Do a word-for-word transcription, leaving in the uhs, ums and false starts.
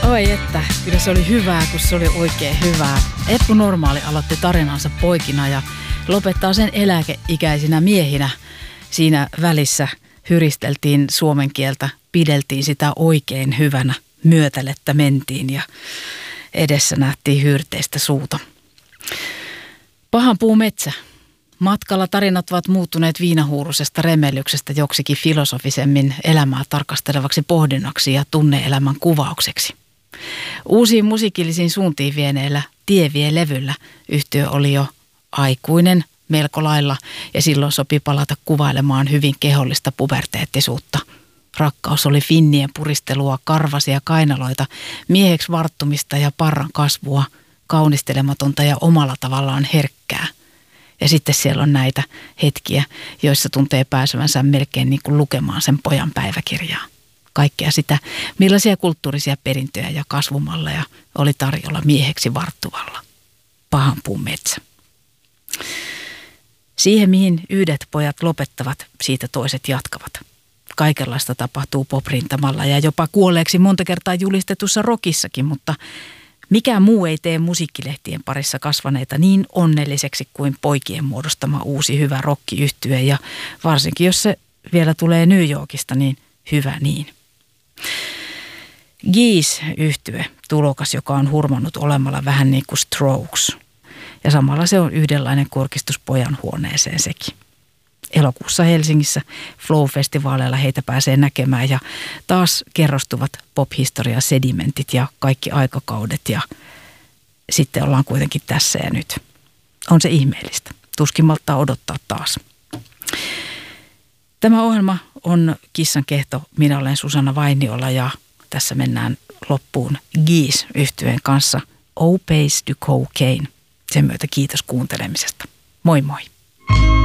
Oi että, kyllä se oli hyvää, kun se oli oikein hyvää. Eppu Normaali aloitti tarinansa poikina ja lopettaa sen eläkeikäisinä miehinä. Siinä välissä hyristeltiin suomen kieltä, pideltiin sitä oikein hyvänä, myötälettä mentiin ja edessä nähtiin hyrteistä suuta. Pahan puu metsä. Matkalla tarinat ovat muuttuneet viinahuurusesta remellyksestä joksikin filosofisemmin elämää tarkastelevaksi pohdinnaksi ja tunne-elämän kuvaukseksi. Uusiin musiikillisiin suuntiin vieneillä Tie vie -levyllä yhtye oli jo aikuinen melko lailla ja silloin sopi palata kuvailemaan hyvin kehollista puberteettisuutta. Rakkaus oli finnien puristelua, karvasia kainaloita, mieheksi varttumista ja parran kasvua, kaunistelematonta ja omalla tavallaan herkkää. Ja sitten siellä on näitä hetkiä, joissa tuntee pääsevänsä melkein niin kuin lukemaan sen pojan päiväkirjaa. Kaikkea sitä, millaisia kulttuurisia perintöjä ja kasvumalleja oli tarjolla mieheksi varttuvalla. Pahan puun metsä. Siihen, mihin yhdet pojat lopettavat, siitä toiset jatkavat. Kaikenlaista tapahtuu poprintamalla ja jopa kuolleeksi monta kertaa julistetussa rockissakin, mutta mikään muu ei tee musiikkilehtien parissa kasvaneita niin onnelliseksi kuin poikien muodostama uusi hyvä rock-yhtye ja varsinkin jos se vielä tulee New Yorkista, niin hyvä niin. Gees-yhtye, tulokas, joka on hurmannut olemalla vähän niin kuin Strokes. Ja samalla se on yhdenlainen kurkistus pojan huoneeseen sekin. Elokuussa Helsingissä Flow-festivaaleilla heitä pääsee näkemään ja taas kerrostuvat pop-historian sedimentit ja kaikki aikakaudet ja sitten ollaan kuitenkin tässä ja nyt. On se ihmeellistä. Tuskin malttaa odottaa taas. Tämä ohjelma on Kissan kehto. Minä olen Susanna Vainiola ja tässä mennään loppuun Gees-yhtyeen kanssa Oh Pays Du Cocaine. Sen myötä kiitos kuuntelemisesta. Moi moi.